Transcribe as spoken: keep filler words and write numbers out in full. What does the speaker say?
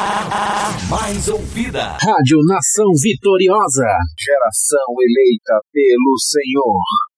Mais ouvida. Rádio Nação Vitoriosa. Geração eleita pelo Senhor.